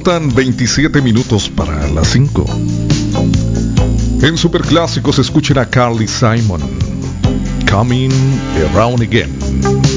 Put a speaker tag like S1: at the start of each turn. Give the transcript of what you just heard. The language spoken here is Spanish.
S1: Faltan 27 minutos para las 5. En Superclásicos escuchen a Carly Simon, Coming Around Again.